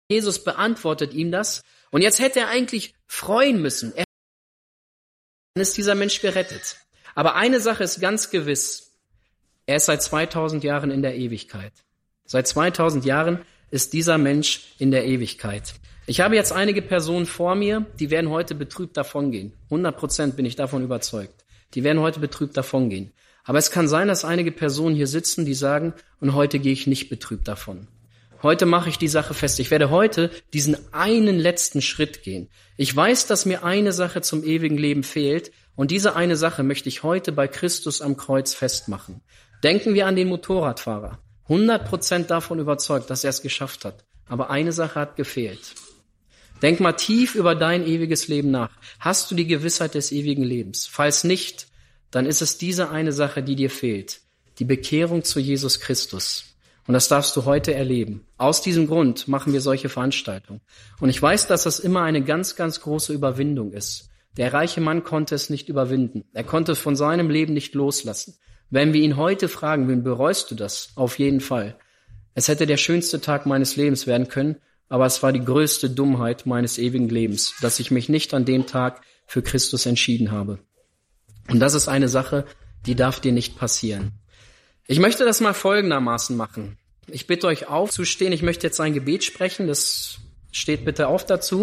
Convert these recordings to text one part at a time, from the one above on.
Jesus beantwortet ihm das. Und jetzt hätte er eigentlich freuen müssen. Dann ist dieser Mensch gerettet. Aber eine Sache ist ganz gewiss. Er ist seit 2000 Jahren in der Ewigkeit. Seit 2000 Jahren ist dieser Mensch in der Ewigkeit. Ich habe jetzt einige Personen vor mir, die werden heute betrübt davongehen. 100% bin ich davon überzeugt. Die werden heute betrübt davongehen. Aber es kann sein, dass einige Personen hier sitzen, die sagen, und heute gehe ich nicht betrübt davon. Heute mache ich die Sache fest. Ich werde heute diesen einen letzten Schritt gehen. Ich weiß, dass mir eine Sache zum ewigen Leben fehlt, und diese eine Sache möchte ich heute bei Christus am Kreuz festmachen. Denken wir an den Motorradfahrer. 100% davon überzeugt, dass er es geschafft hat. Aber eine Sache hat gefehlt. Denk mal tief über dein ewiges Leben nach. Hast du die Gewissheit des ewigen Lebens? Falls nicht, dann ist es diese eine Sache, die dir fehlt. Die Bekehrung zu Jesus Christus. Und das darfst du heute erleben. Aus diesem Grund machen wir solche Veranstaltungen. Und ich weiß, dass das immer eine ganz, ganz große Überwindung ist. Der reiche Mann konnte es nicht überwinden. Er konnte es von seinem Leben nicht loslassen. Wenn wir ihn heute fragen würden, bereust du das? Auf jeden Fall. Es hätte der schönste Tag meines Lebens werden können, aber es war die größte Dummheit meines ewigen Lebens, dass ich mich nicht an dem Tag für Christus entschieden habe. Und das ist eine Sache, die darf dir nicht passieren. Ich möchte das mal folgendermaßen machen. Ich bitte euch aufzustehen. Ich möchte jetzt ein Gebet sprechen. Das steht bitte auf dazu.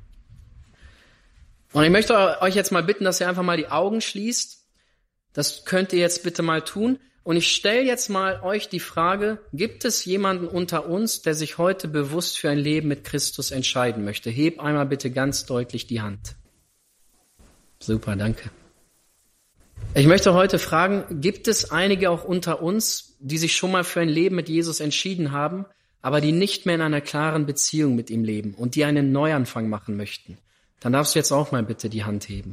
Und ich möchte euch jetzt mal bitten, dass ihr einfach mal die Augen schließt. Das könnt ihr jetzt bitte mal tun. Und ich stelle jetzt mal euch die Frage, gibt es jemanden unter uns, der sich heute bewusst für ein Leben mit Christus entscheiden möchte? Heb einmal bitte ganz deutlich die Hand. Super, danke. Ich möchte heute fragen, gibt es einige auch unter uns, die sich schon mal für ein Leben mit Jesus entschieden haben, aber die nicht mehr in einer klaren Beziehung mit ihm leben und die einen Neuanfang machen möchten? Dann darfst du jetzt auch mal bitte die Hand heben.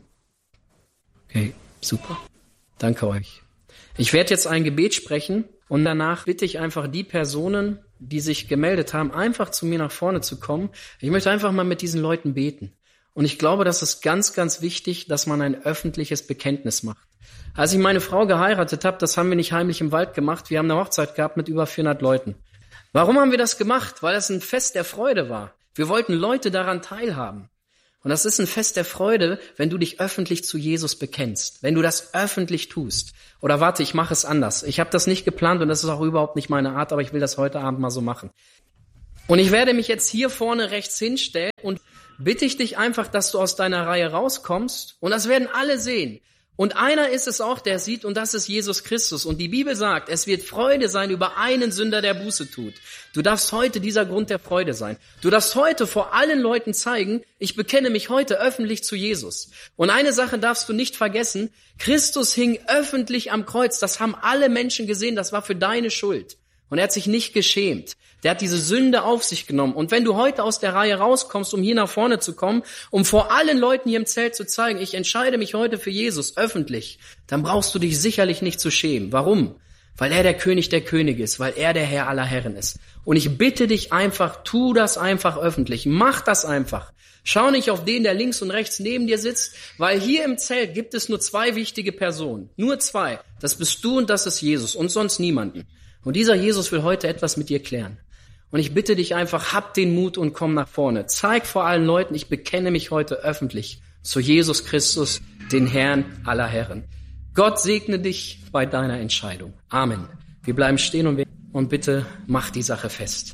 Okay, super. Danke euch. Ich werde jetzt ein Gebet sprechen und danach bitte ich einfach die Personen, die sich gemeldet haben, einfach zu mir nach vorne zu kommen. Ich möchte einfach mal mit diesen Leuten beten. Und ich glaube, das ist ganz, ganz wichtig, dass man ein öffentliches Bekenntnis macht. Als ich meine Frau geheiratet habe, das haben wir nicht heimlich im Wald gemacht. Wir haben eine Hochzeit gehabt mit über 400 Leuten. Warum haben wir das gemacht? Weil es ein Fest der Freude war. Wir wollten Leute daran teilhaben. Und das ist ein Fest der Freude, wenn du dich öffentlich zu Jesus bekennst, wenn du das öffentlich tust. Oder warte, ich mache es anders. Ich habe das nicht geplant und das ist auch überhaupt nicht meine Art, aber ich will das heute Abend mal so machen. Und ich werde mich jetzt hier vorne rechts hinstellen und bitte ich dich einfach, dass du aus deiner Reihe rauskommst und das werden alle sehen. Und einer ist es auch, der sieht, und das ist Jesus Christus. Und die Bibel sagt, es wird Freude sein über einen Sünder, der Buße tut. Du darfst heute dieser Grund der Freude sein. Du darfst heute vor allen Leuten zeigen, ich bekenne mich heute öffentlich zu Jesus. Und eine Sache darfst du nicht vergessen, Christus hing öffentlich am Kreuz. Das haben alle Menschen gesehen, das war für deine Schuld. Und er hat sich nicht geschämt. Der hat diese Sünde auf sich genommen. Und wenn du heute aus der Reihe rauskommst, um hier nach vorne zu kommen, um vor allen Leuten hier im Zelt zu zeigen, ich entscheide mich heute für Jesus, öffentlich, dann brauchst du dich sicherlich nicht zu schämen. Warum? Weil er der König der Könige ist, weil er der Herr aller Herren ist. Und ich bitte dich einfach, tu das einfach öffentlich. Mach das einfach. Schau nicht auf den, der links und rechts neben dir sitzt, weil hier im Zelt gibt es nur 2 wichtige Personen. Nur 2. Das bist du und das ist Jesus und sonst niemanden. Und dieser Jesus will heute etwas mit dir klären. Und ich bitte dich einfach, hab den Mut und komm nach vorne. Zeig vor allen Leuten, ich bekenne mich heute öffentlich zu Jesus Christus, den Herrn aller Herren. Gott segne dich bei deiner Entscheidung. Amen. Wir bleiben stehen und bitte mach die Sache fest.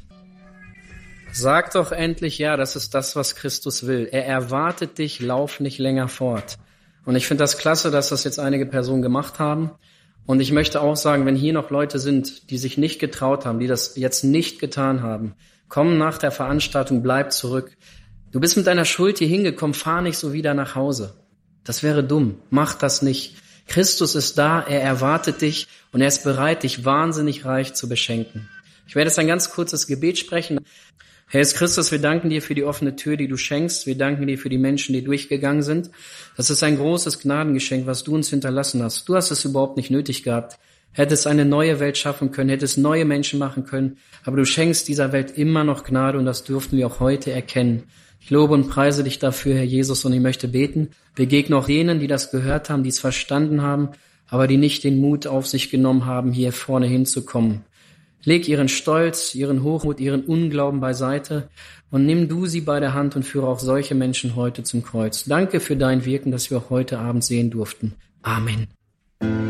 Sag doch endlich, ja, das ist das, was Christus will. Er erwartet dich, lauf nicht länger fort. Und ich finde das klasse, dass das jetzt einige Personen gemacht haben. Und ich möchte auch sagen, wenn hier noch Leute sind, die sich nicht getraut haben, die das jetzt nicht getan haben, komm nach der Veranstaltung, bleib zurück. Du bist mit deiner Schuld hier hingekommen, fahr nicht so wieder nach Hause. Das wäre dumm, mach das nicht. Christus ist da, er erwartet dich und er ist bereit, dich wahnsinnig reich zu beschenken. Ich werde jetzt ein ganz kurzes Gebet sprechen. Herr Jesus Christus, wir danken dir für die offene Tür, die du schenkst. Wir danken dir für die Menschen, die durchgegangen sind. Das ist ein großes Gnadengeschenk, was du uns hinterlassen hast. Du hast es überhaupt nicht nötig gehabt. Hättest eine neue Welt schaffen können, hättest neue Menschen machen können. Aber du schenkst dieser Welt immer noch Gnade und das dürften wir auch heute erkennen. Ich lobe und preise dich dafür, Herr Jesus, und ich möchte beten. Begegne auch denen, die das gehört haben, die es verstanden haben, aber die nicht den Mut auf sich genommen haben, hier vorne hinzukommen. Leg ihren Stolz, ihren Hochmut, ihren Unglauben beiseite und nimm du sie bei der Hand und führe auch solche Menschen heute zum Kreuz. Danke für dein Wirken, das wir auch heute Abend sehen durften. Amen.